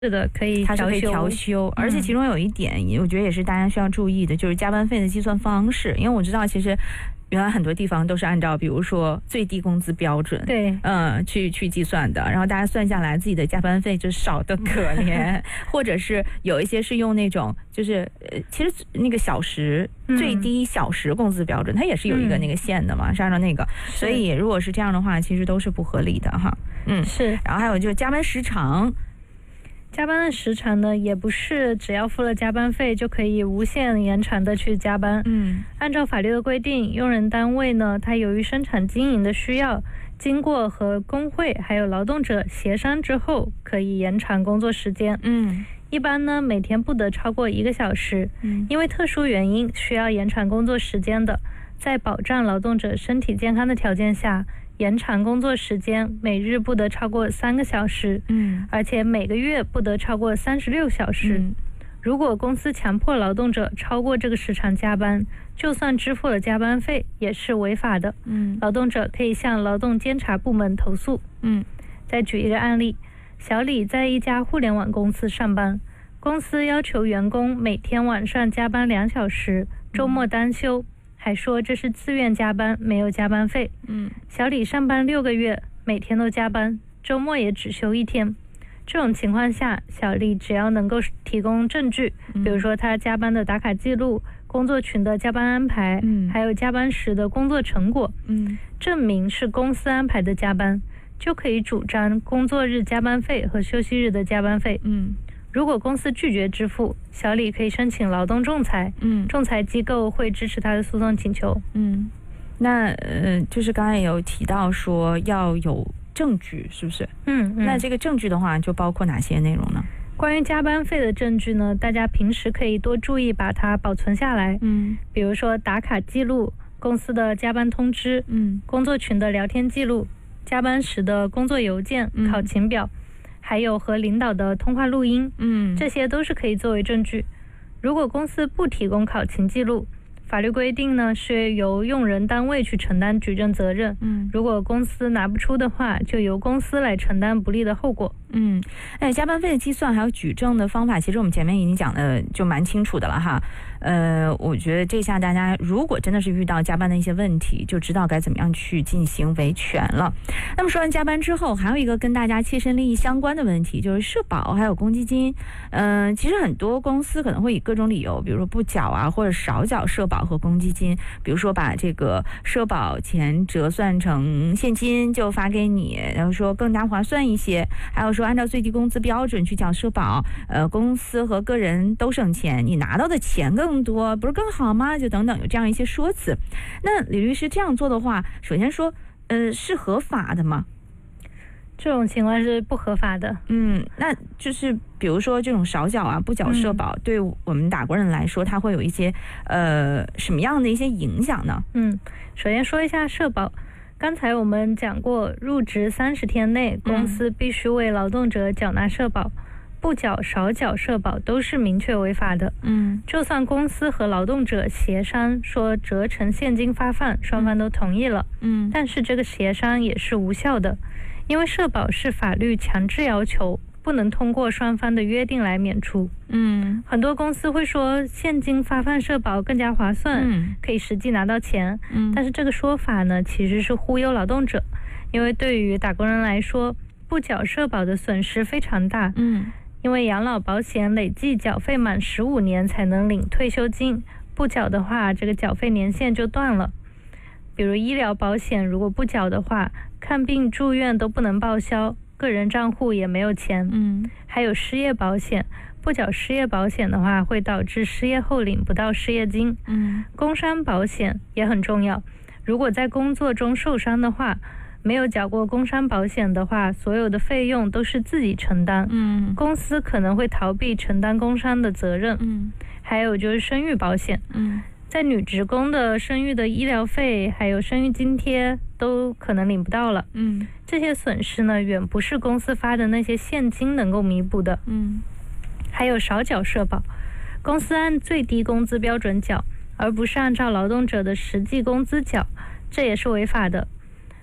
是的，可以它是可以调休，而且其中有一点，我觉得也是大家需要注意的，就是加班费的计算方式。因为我知道，其实原来很多地方都是按照比如说最低工资标准， 对， 去计算的，然后大家算下来自己的加班费就少得可怜，或者是有一些是用那种就是其实那个小时最低小时工资标准，它也是有一个那个线的嘛，是按照那个，所以如果是这样的话，其实都是不合理的哈。 是。 然后还有就是加班时长。 加班的时长呢，也不是只要付了加班费就可以无限延长的去加班。按照法律的规定，用人单位呢，它由于生产经营的需要，经过和工会还有劳动者协商之后，可以延长工作时间。一般呢，每天不得超过1个小时。因为特殊原因需要延长工作时间的，在保障劳动者身体健康的条件下，延长工作时间每日不得超过3个小时，而且每个月不得超过36小时。如果公司强迫劳动者超过这个时长加班，就算支付了加班费也是违法的。劳动者可以向劳动监察部门投诉。再举一个案例，小李在一家互联网公司上班，公司要求员工每天晚上加班2小时，周末单休，还说这是自愿加班，没有加班费。小李上班6个月，每天都加班，周末也只休1天。这种情况下，小李只要能够提供证据，比如说他加班的打卡记录、工作群的加班安排，还有加班时的工作成果，证明是公司安排的加班，就可以主张工作日加班费和休息日的加班费。如果公司拒绝支付，小李可以申请劳动仲裁，仲裁机构会支持他的诉讼请求。 那就是刚才也有提到说要有证据，是不是？那这个证据的话，就包括哪些内容呢？ 关于加班费的证据呢，大家平时可以多注意把它保存下来。比如说打卡记录、公司的加班通知、工作群的聊天记录、加班时的工作邮件、考勤表。还有和领导的通话录音，这些都是可以作为证据。如果公司不提供考勤记录，法律规定呢是由用人单位去承担举证责任。如果公司拿不出的话，就由公司来承担不利的后果。加班费的计算还有举证的方法，其实我们前面已经讲的就蛮清楚的了哈。我觉得这下大家如果真的是遇到加班的一些问题，就知道该怎么样去进行维权了。那么说完加班之后，还有一个跟大家切身利益相关的问题，就是社保还有公积金。其实很多公司可能会以各种理由，比如说不缴啊，或者少缴社保和公积金，比如说把这个社保钱折算成现金就发给你，然后说更加划算一些，还有说按照最低工资标准去缴社保，公司和个人都省钱，你拿到的钱更多，不是更好吗？就等等，有这样一些说辞。那李律师这样做的话，首先说，是合法的吗？这种情况是不合法的。 那就是比如说这种少缴啊、不缴社保，对我们打工人来说，它会有一些什么样的一些影响呢？ 首先说一下社保。刚才我们讲过，入职30天内，公司必须为劳动者缴纳社保，不缴、少缴社保都是明确违法的。就算公司和劳动者协商说折成现金发放，双方都同意了，但是这个协商也是无效的，因为社保是法律强制要求，不能通过双方的约定来免除。很多公司会说现金发放社保更加划算，可以实际拿到钱，但是这个说法呢，其实是忽悠劳动者，因为对于打工人来说，不缴社保的损失非常大。因为养老保险累计缴费满15年才能领退休金，不缴的话，这个缴费年限就断了。比如医疗保险如果不缴的话，看病住院都不能报销，个人账户也没有钱。还有失业保险，不缴失业保险的话，会导致失业后领不到失业金。工伤保险也很重要，如果在工作中受伤的话，没有缴过工伤保险的话，所有的费用都是自己承担。公司可能会逃避承担工伤的责任。还有就是生育保险。在女职工的生育的医疗费还有生育津贴都可能领不到了。这些损失呢，远不是公司发的那些现金能够弥补的。还有少缴社保，公司按最低工资标准缴，而不是按照劳动者的实际工资缴，这也是违法的。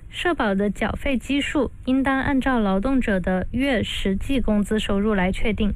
社保的缴费基数应当按照劳动者的月实际工资收入来确定。